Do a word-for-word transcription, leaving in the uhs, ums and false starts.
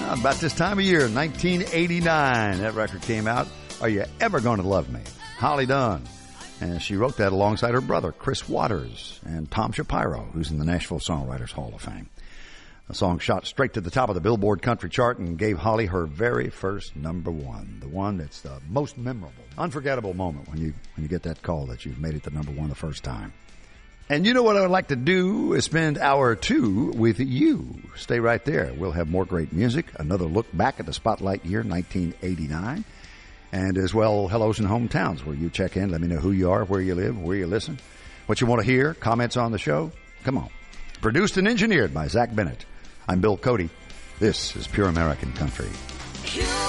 About this time of year, nineteen eighty-nine, that record came out. Are You Ever Gonna Love Me? Holly Dunn. And she wrote that alongside her brother, Chris Waters, and Tom Shapiro, who's in the Nashville Songwriters Hall of Fame. The song shot straight to the top of the Billboard country chart and gave Holly her very first number one, the one that's the most memorable, unforgettable moment when you when you get that call that you've made it the number one the first time. And you know what I would like to do is spend hour two with you. Stay right there. We'll have more great music, another look back at the Spotlight year, nineteen eighty-nine, and as well, hellos and hometowns, where you check in. Let me know who you are, where you live, where you listen, what you want to hear, comments on the show. Come on. Produced and engineered by Zach Bennett. I'm Bill Cody. This is Pure American Country.